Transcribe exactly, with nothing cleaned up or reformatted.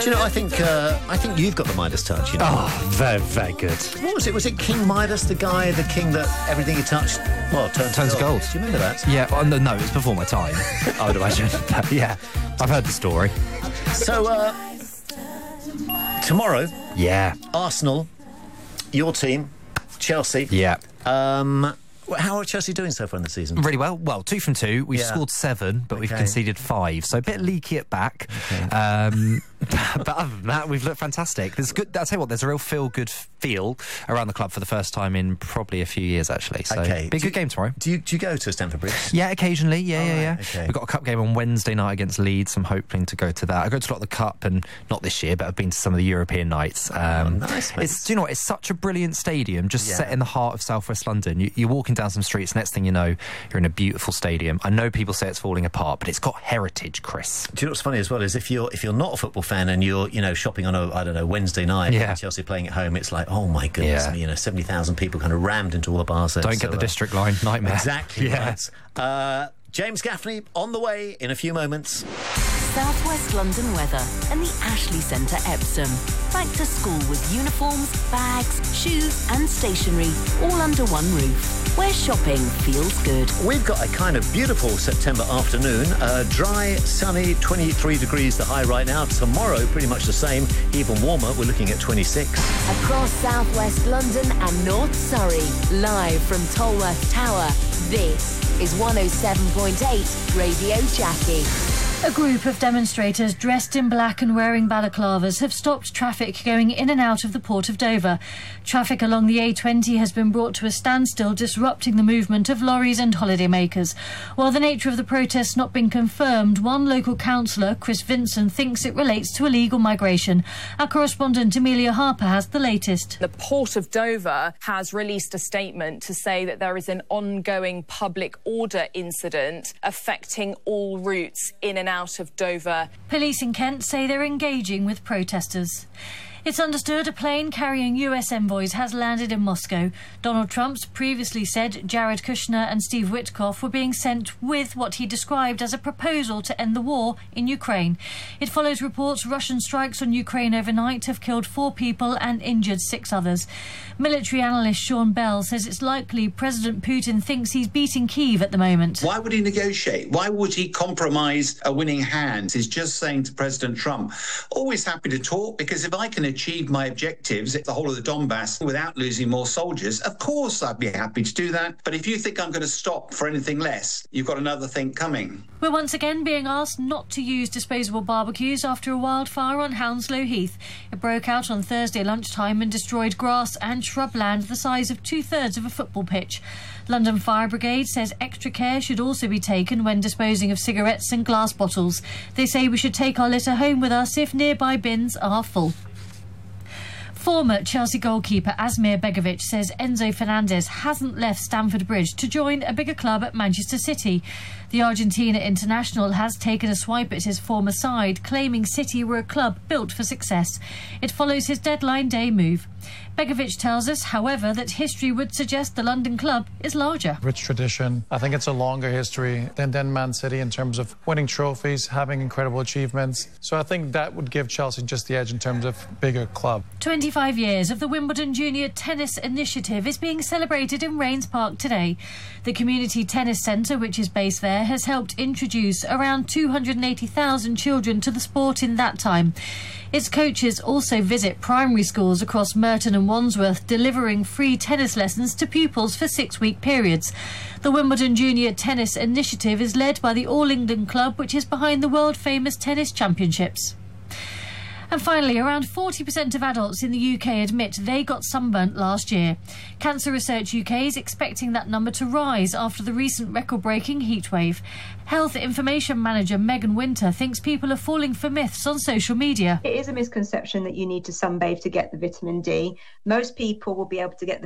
Do you know, I think uh, I think you've got the Midas touch, you know. Oh, very, very good. What was it? Was it King Midas, the guy, the king that everything he touched, well, turned Turns to gold? gold. Do you remember that? Yeah, well, no, no, it was before my time, I would imagine. But yeah, I've heard the story. So, uh, tomorrow, Yeah. Arsenal, your team, Chelsea. Yeah. Um, how are Chelsea doing so far in the season? Really well. Well, two from two. We've Yeah. scored seven, but we've Okay. conceded five. So a bit leaky at back. Okay. Um, but other than that, we've looked fantastic. There's good. I'll tell you what. There's a real feel-good feel around the club for the first time in probably a few years, actually. So Okay. be a Do good game tomorrow. Do you, do you go to Stamford Bridge? Yeah, occasionally. Yeah, All yeah, right, yeah. okay. We've got a cup game on Wednesday night against Leeds. I'm hoping to go to that. I go to a lot of the cup, and not this year, but I've been to some of the European nights. Um, Oh, nice, mate. It's, do you know what? It's such a brilliant stadium, just Yeah. set in the heart of southwest London. You, you're walking down some streets, next thing you know, you're in a beautiful stadium. I know people say it's falling apart, but it's got heritage, Chris. Do you know what's funny as well is if you're if you're not a football fan and you're you know shopping on a I don't know Wednesday night, Yeah. and Chelsea playing at home, it's like oh my goodness, Yeah. you know seventy thousand people kind of rammed into all the bars there. Don't So, get the uh, district line, nightmare. Exactly. Yeah. Right. Uh, James Gaffney on the way in a few moments. Southwest London weather and the Ashley Centre Epsom. Back to school with uniforms, bags, shoes and stationery all under one roof. Where shopping feels good. We've got a kind of beautiful September afternoon. Uh, dry, sunny, twenty-three degrees the high right now. Tomorrow, pretty much the same, even warmer. We're looking at twenty-six. Across Southwest London and North Surrey, live from Tolworth Tower, this is one oh seven point eight Radio Jackie. A group of demonstrators dressed in black and wearing balaclavas have stopped traffic going in and out of the Port of Dover. Traffic along the A twenty has been brought to a standstill, disrupting the movement of lorries and holidaymakers. While the nature of the protest not been confirmed, one local councillor, Chris Vinson, thinks it relates to illegal migration. Our correspondent Amelia Harper has the latest. The Port of Dover has released a statement to say that there is an ongoing public order incident affecting all routes in and out of Dover. Police in Kent say they're engaging with protesters. It's understood a plane carrying U S envoys has landed in Moscow. Donald Trump's previously said Jared Kushner and Steve Witkoff were being sent with what he described as a proposal to end the war in Ukraine. It follows reports Russian strikes on Ukraine overnight have killed four people and injured six others. Military analyst Sean Bell says it's likely President Putin thinks he's beating Kyiv at the moment. Why would he negotiate? Why would he compromise a winning hand? He's just saying to President Trump, always happy to talk, because if I can achieve my objectives at the whole of the Donbass without losing more soldiers, of course I'd be happy to do that. But if you think I'm going to stop for anything less, you've got another thing coming. We're once again being asked not to use disposable barbecues after a wildfire on Hounslow Heath. It broke out on Thursday lunchtime and destroyed grass and shrubland the size of two-thirds of a football pitch. London Fire Brigade says extra care should also be taken when disposing of cigarettes and glass bottles. They say we should take our litter home with us if nearby bins are full. Former Chelsea goalkeeper Asmir Begovic says Enzo Fernandez hasn't left Stamford Bridge to join a bigger club at Manchester City. The Argentina international has taken a swipe at his former side, claiming City were a club built for success. It follows his deadline day move. Begovic tells us, however, that history would suggest the London club is larger. Rich tradition. I think it's a longer history than, than Man City in terms of winning trophies, having incredible achievements. So I think that would give Chelsea just the edge in terms of bigger club. twenty-five years of the Wimbledon Junior Tennis Initiative is being celebrated in Rains Park today. The Community Tennis Centre, which is based there, has helped introduce around two hundred eighty thousand children to the sport in that time. Its coaches also visit primary schools across Merton and Wandsworth, delivering free tennis lessons to pupils for six-week periods. The Wimbledon Junior Tennis Initiative is led by the All England Club, which is behind the world-famous tennis championships. And finally, around forty percent of adults in the U K admit they got sunburnt last year. Cancer Research U K is expecting that number to rise after the recent record-breaking heatwave. Health Information Manager Megan Winter thinks people are falling for myths on social media. It is a misconception that you need to sunbathe to get the vitamin D. Most people will be able to get the